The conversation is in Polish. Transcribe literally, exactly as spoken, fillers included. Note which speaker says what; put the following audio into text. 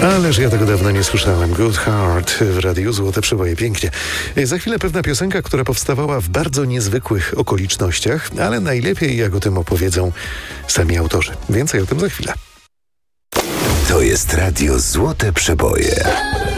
Speaker 1: Ależ ja tego dawno nie słyszałem. Good Heart w radiu Złote Przeboje. Pięknie. Za chwilę pewna piosenka, która powstawała w bardzo niezwykłych okolicznościach, ale najlepiej jak o tym opowiedzą sami autorzy. Więcej o tym za chwilę.
Speaker 2: To jest radio Złote Przeboje.